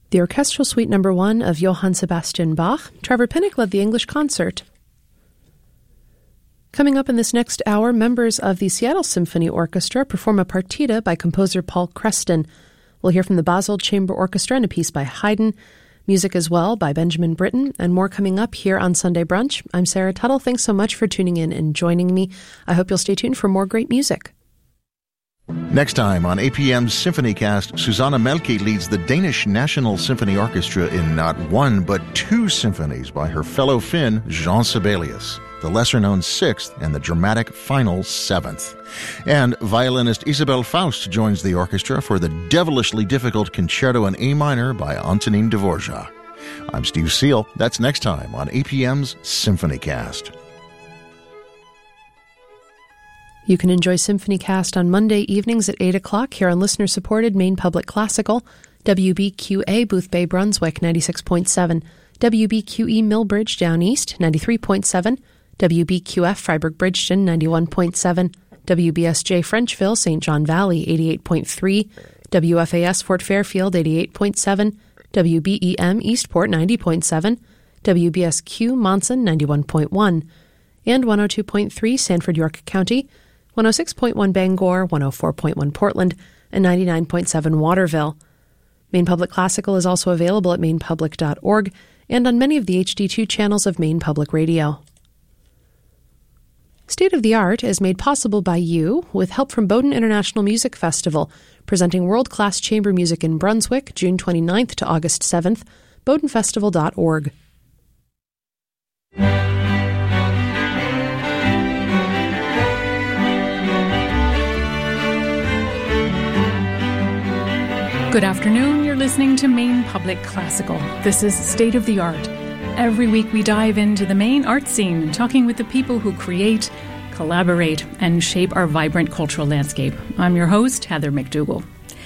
The Orchestral Suite No. 1 of Johann Sebastian Bach. Trevor Pinnock led the English concert. Coming up in this next hour, members of the Seattle Symphony Orchestra perform a partita by composer Paul Creston. We'll hear from the Basel Chamber Orchestra and a piece by Haydn. Music as well by Benjamin Britten, and more coming up here on Sunday Brunch. I'm Sarah Tuttle. Thanks so much for tuning in and joining me. I hope you'll stay tuned for more great music. Next time on APM's SymphonyCast, Susanna Melke leads the Danish National Symphony Orchestra in not one but two symphonies by her fellow Finn, Jean Sibelius, the lesser-known sixth and the dramatic final seventh. And violinist Isabelle Faust joins the orchestra for the devilishly difficult Concerto in A minor by Antonin Dvorak. I'm Steve Seal. That's next time on APM's SymphonyCast. You can enjoy SymphonyCast on Monday evenings at 8 o'clock here on listener-supported Maine Public Classical, WBQA Boothbay Brunswick 96.7, WBQE Millbridge Down East 93.7, WBQF Freiburg Bridgeton 91.7, WBSJ Frenchville St. John Valley 88.3, WFAS Fort Fairfield 88.7, WBEM Eastport 90.7, WBSQ Monson 91.1, and 102.3 Sanford York County, 106.1 Bangor, 104.1 Portland, and 99.7 Waterville. Maine Public Classical is also available at mainepublic.org and on many of the HD2 channels of Maine Public Radio. State of the Art is made possible by you with help from Bowdoin International Music Festival, presenting world-class chamber music in Brunswick, June 29th to August 7th, bowdoinfestival.org. Good afternoon, you're listening to Maine Public Classical. This is State of the Art. Every week we dive into the Maine art scene, talking with the people who create, collaborate, and shape our vibrant cultural landscape. I'm your host, Heather McDougall.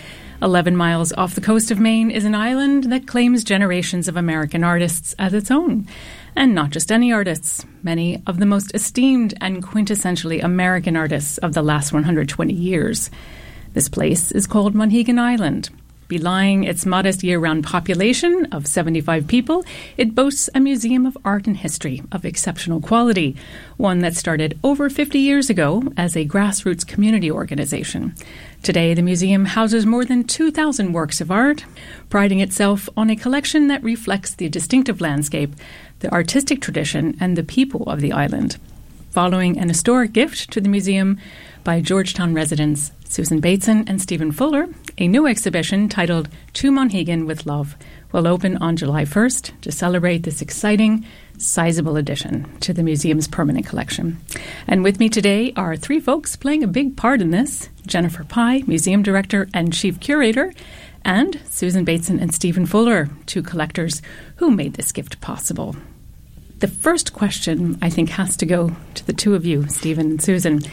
11 miles off the coast of Maine is an island that claims generations of American artists as its own. And not just any artists, many of the most esteemed and quintessentially American artists of the last 120 years. This place is called Monhegan Island. Belying its modest year-round population of 75 people, it boasts a museum of art and history of exceptional quality, one that started over 50 years ago as a grassroots community organization. Today, the museum houses more than 2,000 works of art, priding itself on a collection that reflects the distinctive landscape, the artistic tradition, and the people of the island. Following an historic gift to the museum by Georgetown residents Susan Bateson and Stephen Fuller, a new exhibition titled To Monhegan with Love will open on July 1st to celebrate this exciting, sizable addition to the museum's permanent collection. And with me today are three folks playing a big part in this: Jennifer Pye, Museum Director and Chief Curator, and Susan Bateson and Stephen Fuller, two collectors who made this gift possible. The first question, I think, has to go to the two of you, Stephen and Susan.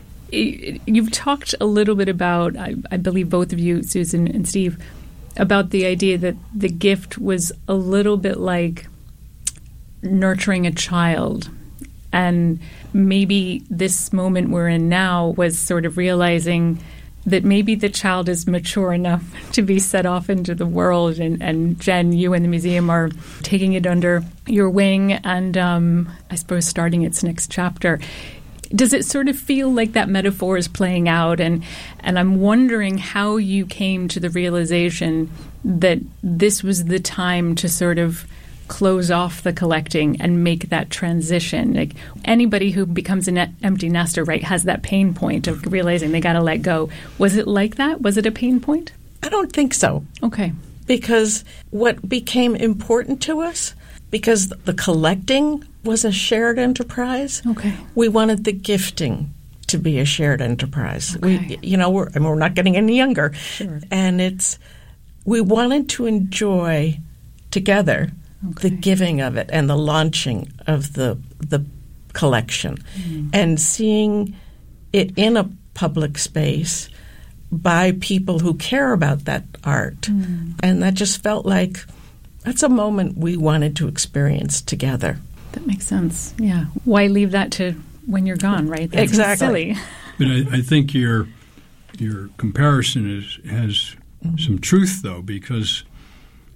You've talked a little bit about, I believe both of you, Susan and Steve, about the idea that the gift was a little bit like nurturing a child. And maybe this moment we're in now was sort of realizing that maybe the child is mature enough to be set off into the world. And Jen, you and the museum are taking it under your wing and I suppose starting its next chapter. Does it sort of feel like that metaphor is playing out? And I'm wondering how you came to the realization that this was the time to sort of close off the collecting and make that transition. Like anybody who becomes an empty nester, right, has that pain point of realizing they got to let go. Was it like that? Was it a pain point? I don't think so. Okay. Because what became important to us, because the collecting was a shared enterprise. Okay. We wanted the gifting to be a shared enterprise. Okay. We're not getting any younger. Sure. And we wanted to enjoy together the giving of it and the launching of the collection and seeing it in a public space by people who care about that art. And that just felt like that's a moment we wanted to experience together. That makes sense. Yeah. Why leave that to when you're gone, right? That's exactly. Silly. But I think your comparison has some truth, though, because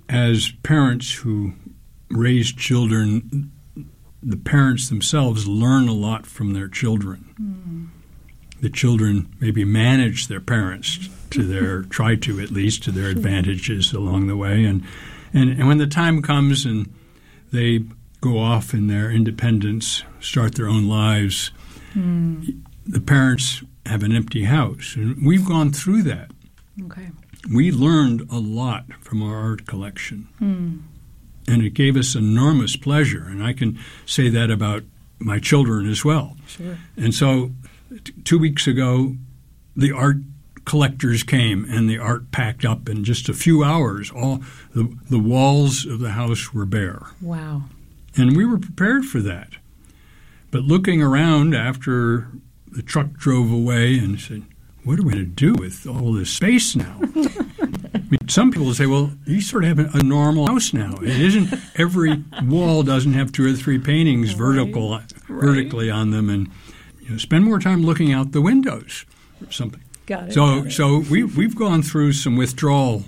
as parents who raise children, the parents themselves learn a lot from their children. The children maybe manage their parents try to at least, to their advantages along the way. And when the time comes and they go off in their independence, start their own lives, the parents have an empty house. And we've gone through that. Okay. We learned a lot from our art collection. And it gave us enormous pleasure. And I can say that about my children as well. Sure. And so 2 weeks ago, the art collectors came and the art packed up in just a few hours. All the walls of the house were bare. Wow. And we were prepared for that. But looking around after the truck drove away and said, what are we going to do with all this space now? I mean, some people say, well, you sort of have a normal house now. It isn't every wall doesn't have 2 or 3 paintings vertically on them, and spend more time looking out the windows or something. Got it. So we've gone through some withdrawal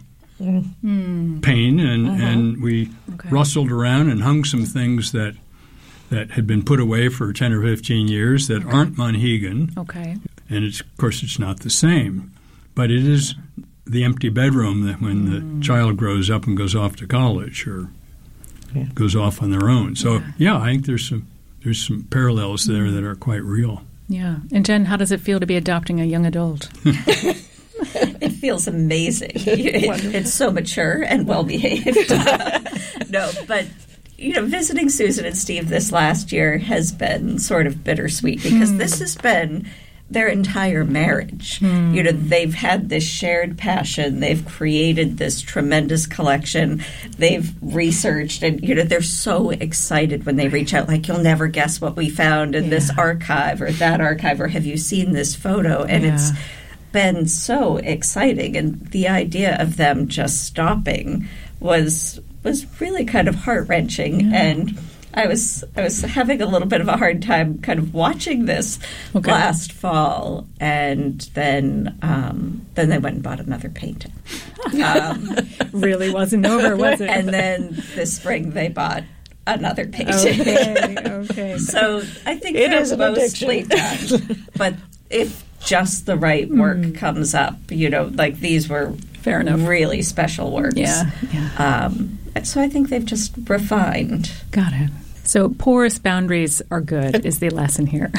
pain, and we rustled around and hung some things that had been put away for 10 or 15 years that aren't Monhegan. Okay. And of course it's not the same, but it is the empty bedroom that when the child grows up and goes off to college or goes off on their own. So I think there's some parallels there that are quite real. Yeah. And Jen, how does it feel to be adopting a young adult? It feels amazing. It's so mature and well-behaved. No, but, visiting Susan and Steve this last year has been sort of bittersweet because this has been their entire marriage. They've had this shared passion. They've created this tremendous collection. They've researched, and they're so excited when they reach out, like, you'll never guess what we found in this archive or that archive, or have you seen this photo? And it's been so exciting. And the idea of them just stopping was really kind of heart-wrenching. And I was having a little bit of a hard time kind of watching this last fall, and then they went and bought another painting. Really wasn't over, was it? And then this spring they bought another painting. Okay. So I think they're mostly done. But if just the right work comes up, like these were fair enough, really special works. Yeah. So I think they've just refined. Got it. So porous boundaries are good is the lesson here.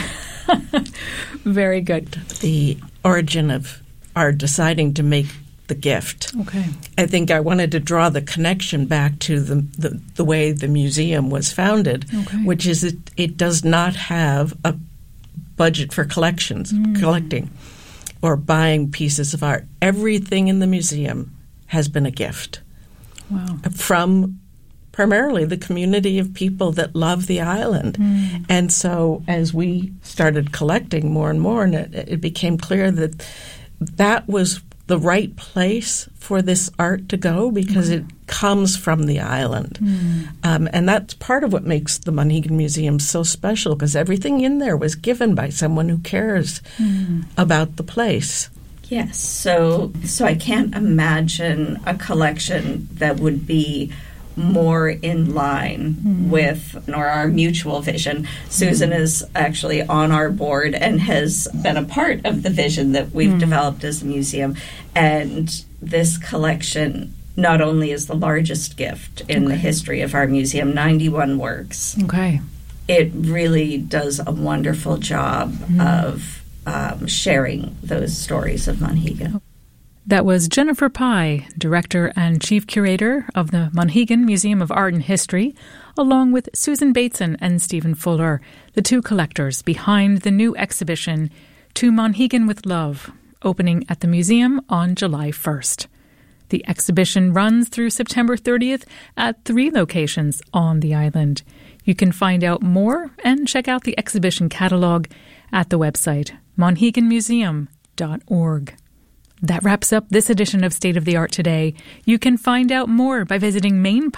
Very good. The origin of our deciding to make the gift. Okay. I think I wanted to draw the connection back to the way the museum was founded, which is it does not have a budget for collecting or buying pieces of art. Everything in the museum has been a gift. Wow. From primarily the community of people that love the island. And so as we started collecting more and more, and it became clear that was the right place for this art to go because it comes from the island. And that's part of what makes the Monhegan Museum so special, because everything in there was given by someone who cares about the place. Yes. So I can't imagine a collection that would be more in line with our mutual vision. Susan is actually on our board and has been a part of the vision that we've developed as a museum. And this collection not only is the largest gift in the history of our museum, 91 works. Okay. It really does a wonderful job of sharing those stories of Monhegan. That was Jennifer Pye, Director and Chief Curator of the Monhegan Museum of Art and History, along with Susan Bateson and Stephen Fuller, the two collectors behind the new exhibition, To Monhegan with Love, opening at the museum on July 1st. The exhibition runs through September 30th at 3 locations on the island. You can find out more and check out the exhibition catalogue at the website monheganmuseum.org. That wraps up this edition of State of the Art Today. You can find out more by visiting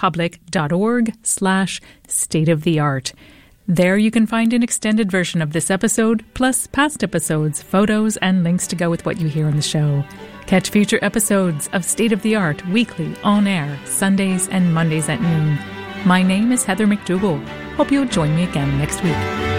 mainpublic.org/stateoftheart. There you can find an extended version of this episode, plus past episodes, photos, and links to go with what you hear on the show. Catch future episodes of State of the Art weekly on air, Sundays and Mondays at noon. My name is Heather McDougall. Hope you'll join me again next week.